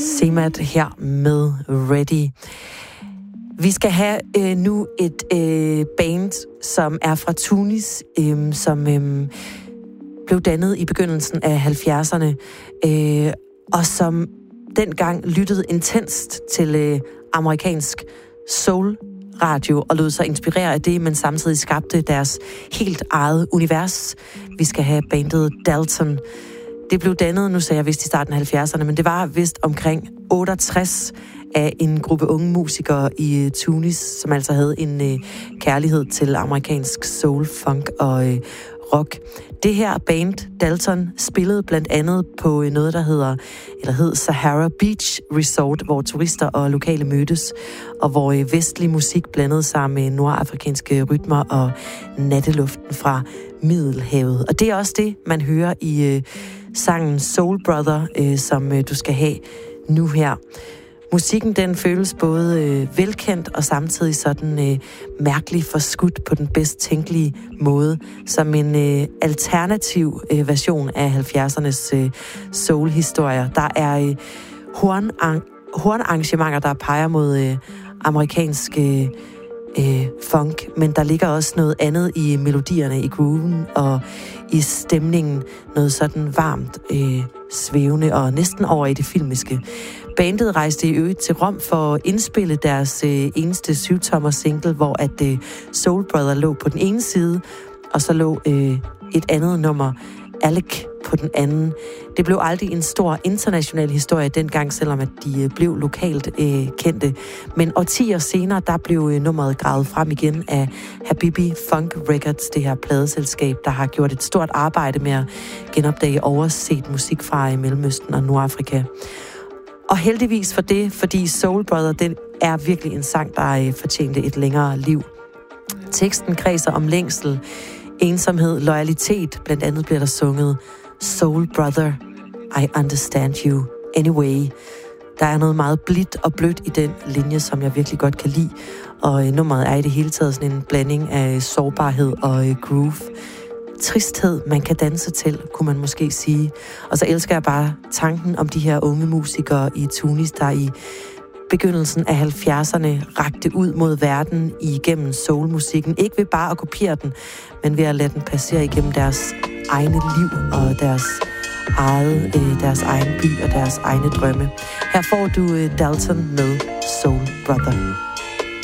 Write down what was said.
Semat her med Ready. Vi skal have nu et band, som er fra Tunis, som blev dannet i begyndelsen af 70'erne, og som dengang lyttede intenst til amerikansk soul radio og lod sig inspirere af det, men samtidig skabte deres helt eget univers. Vi skal have bandet Dalton. Det blev dannet, nu sagde jeg vist i starten af 70'erne, men det var vist omkring 68 af en gruppe unge musikere i Tunis, som altså havde en kærlighed til amerikansk soul, funk og rock. Det her band, Dalton, spillede blandt andet på noget, der hed Sahara Beach Resort, hvor turister og lokale mødtes, og hvor vestlig musik blandede sig med nordafrikanske rytmer og natteluften fra Middelhavet. Og det er også det, man hører i sangen Soul Brother, som du skal have nu her. Musikken, den føles både velkendt og samtidig sådan mærkelig forskudt på den bedst tænkelige måde, som en alternativ version af 70'ernes soul-historier. Der er hornarrangementer, der peger mod amerikansk funk, men der ligger også noget andet i melodierne, i grooven og i stemningen. Noget sådan varmt, svævende og næsten over i det filmiske. Bandet rejste i øvrigt til Rom for at indspille deres eneste 7-tommer single, hvor at Soul Brother lå på den ene side, og så lå et andet nummer, Alec, på den anden. Det blev aldrig en stor international historie dengang, selvom at de blev lokalt kendte. Men årtier senere, der blev nummeret gravet frem igen af Habibi Funk Records, det her pladeselskab, der har gjort et stort arbejde med at genopdage overset musik fra Mellemøsten og Nordafrika. Og heldigvis for det, fordi Soul Brother, den er virkelig en sang, der fortjente et længere liv. Teksten kredser om længsel, ensomhed, loyalitet. Blandt andet bliver der sunget Soul Brother, I understand you anyway. Der er noget meget blidt og blødt i den linje, som jeg virkelig godt kan lide. Og nummeret er i det hele taget sådan en blanding af sårbarhed og groove. Tristhed, man kan danse til, kunne man måske sige. Og så elsker jeg bare tanken om de her unge musikere i Tunis, der i begyndelsen af 70'erne rakte ud mod verden igennem soulmusikken. Ikke ved bare at kopiere den, men ved at lade den passere igennem deres egne liv og deres egen by og deres egne drømme. Her får du Dalton med Soul Brother.